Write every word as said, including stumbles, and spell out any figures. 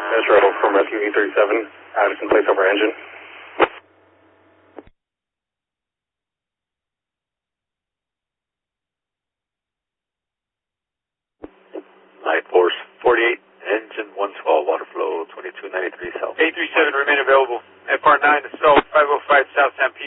Metro from Rescue E thirty-seven, Addison, place over engine. Light Force forty-eight, engine one twelve, water flow twenty-two ninety-three south. eight three seven, remain available. F R nine to South five oh five South San Pedro.